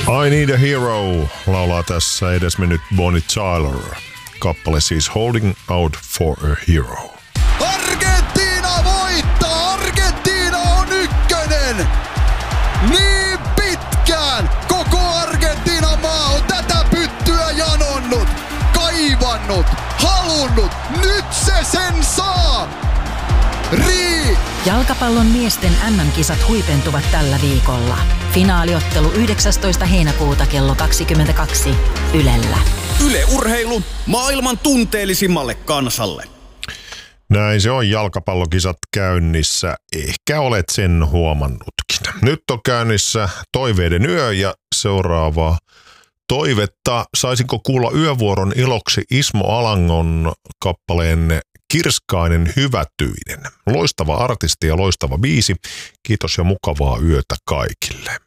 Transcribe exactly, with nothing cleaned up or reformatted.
I Need a Hero laulaa tässä edesmennyt Bonnie Tyler. Kappale siis Holding Out for a Hero. Argentiina voittaa! Argentiina on ykkönen! Niin pitkään koko Argentiinan maa on tätä pyttyä janonnut, kaivannut, halunnut. Nyt se sen saa! Rii! Jalkapallon miesten M M-kisat huipentuvat tällä viikolla. Finaaliottelu yhdeksästoista heinäkuuta kello kaksikymmentäkaksi Ylellä. Yle Urheilu maailman tunteellisimmalle kansalle. Näin se on, jalkapallokisat käynnissä. Ehkä olet sen huomannutkin. Nyt on käynnissä Toiveiden yö ja seuraavaa toivetta. Saisinko kuulla yövuoron iloksi Ismo Alangon kappaleen Kirskainen hyvätyinen. Loistava artisti ja loistava biisi. Kiitos ja mukavaa yötä kaikille.